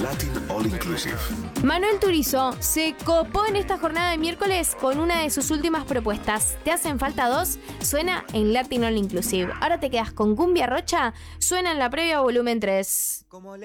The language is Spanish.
Latin All Inclusive. Manuel Turizo se copó en esta jornada de miércoles con una de sus últimas propuestas. ¿Te hacen falta dos? Suena en Latin All Inclusive. Ahora te quedas con Cumbia Rocha. Suena en la previa volumen 3.